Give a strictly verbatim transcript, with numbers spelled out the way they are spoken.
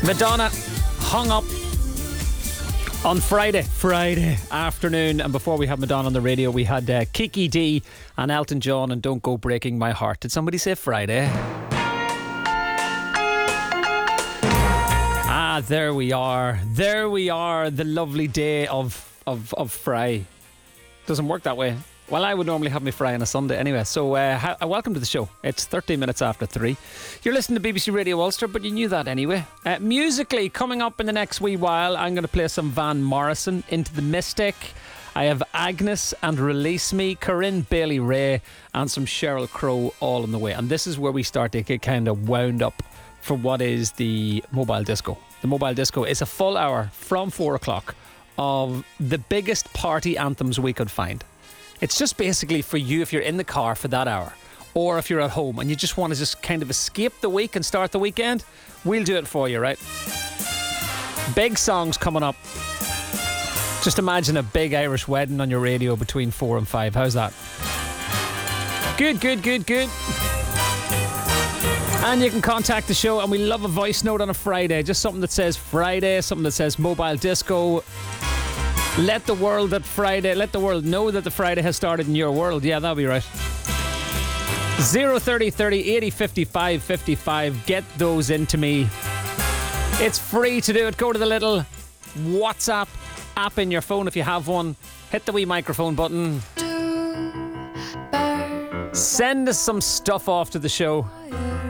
Madonna hung up on Friday, Friday afternoon. And before we had Madonna on the radio, we had uh, Kiki D and Elton John and Don't Go Breaking My Heart. Did somebody say Friday? Ah, there we are. There we are. The lovely day of, of, of Fry. Doesn't work that way. Well, I would normally have me Fry on a Sunday anyway. So uh, ha- welcome to the show. It's thirteen minutes after three. You're listening to B B C Radio Ulster, but you knew that anyway. Uh, musically, coming up in the next wee while, I'm going to play some Van Morrison, Into the Mystic. I have Agnes and Release Me, Corinne Bailey Rae, and some Sheryl Crow all on the way. And this is where we start to get kind of wound up for what is the Mobile Disco. The Mobile Disco is a full hour from four o'clock of the biggest party anthems we could find. It's just basically for you if you're in the car for that hour, or if you're at home and you just want to just kind of escape the week and start the weekend, we'll do it for you, right? Big songs coming up. Just imagine a big Irish wedding on your radio between four and five. How's that? Good, good, good, good. And you can contact the show, and we love a voice note on a Friday. Just something that says Friday, something that says Mobile Disco. Let the world that Friday, let the world know that the Friday has started in your world. Yeah, that'll be right. zero thirty thirty eighty fifty-five fifty-five. Get those into me. It's free to do it. Go to the little WhatsApp app in your phone if you have one. Hit the wee microphone button. Send us some stuff off to the show.